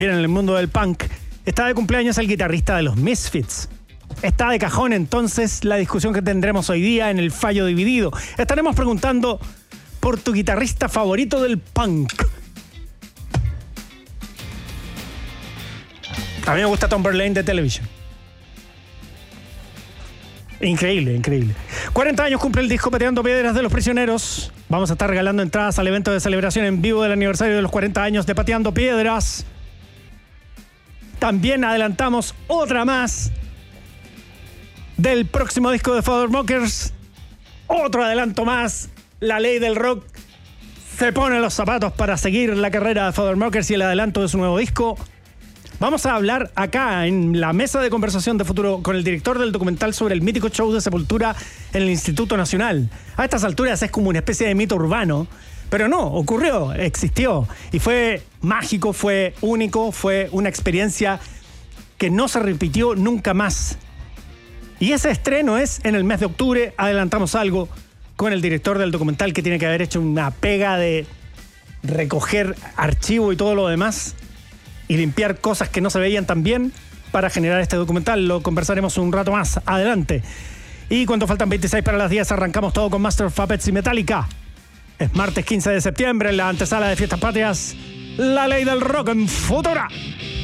En el mundo del punk, está de cumpleaños el guitarrista de los Misfits. Está de cajón entonces la discusión que tendremos hoy día en el Fallo Dividido. Estaremos preguntando por tu guitarrista favorito del punk. A mí me gusta Tom Verlaine de Television. Increíble, increíble. 40 años cumple el disco Pateando Piedras de Los Prisioneros. Vamos a estar regalando entradas al evento de celebración en vivo del aniversario de los 40 años de Pateando Piedras. También adelantamos otra más del próximo disco de Father Mockers. Otro adelanto más. La ley del rock se pone los zapatos para seguir la carrera de Father Mockers y el adelanto de su nuevo disco. Vamos a hablar acá en la mesa de conversación de futuro con el director del documental sobre el mítico show de Sepultura en el Instituto Nacional. A estas alturas es como una especie de mito urbano, pero no, ocurrió, existió y fue mágico, fue único, fue una experiencia que no se repitió nunca más. Y ese estreno es en el mes de octubre. Adelantamos algo con el director del documental que tiene que haber hecho una pega de recoger archivo y todo lo demás y limpiar cosas que no se veían tan bien para generar este documental. Lo conversaremos un rato más adelante. Y cuando faltan 26 para las 10, arrancamos todo con Master of Puppets y Metallica. Es martes 15 de septiembre, en la antesala de Fiestas Patrias, la ley del rock en Futura.